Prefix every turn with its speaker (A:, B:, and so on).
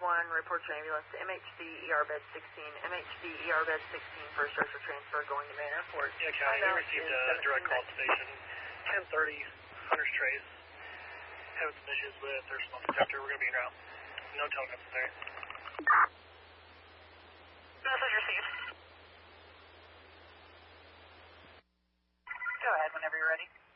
A: 1, report your ambulance to MHC ER bed 16. MHC ER bed 16 for search or transfer going to Main Airport.
B: Yeah, County, we received a direct call to station 1030, Hunter's Trace. Having some issues with their smoke detector. We're going to be en route. No tone necessary.
C: Message received. Go ahead whenever you're ready.